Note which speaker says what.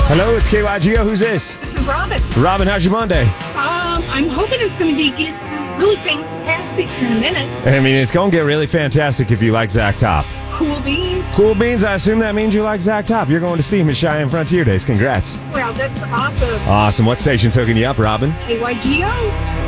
Speaker 1: Hello, it's KYGO. Who's this?
Speaker 2: This is Robin.
Speaker 1: Robin, how's your Monday?
Speaker 2: I'm hoping it's going to be really fantastic in a minute.
Speaker 1: I mean, it's going to get really fantastic if you like Zach Top.
Speaker 2: Cool beans.
Speaker 1: Cool beans, I assume that means you like Zach Top. You're going to see him at Cheyenne Frontier Days. Congrats.
Speaker 2: Well, that's awesome.
Speaker 1: Awesome. What station's hooking you up, Robin?
Speaker 2: KYGO.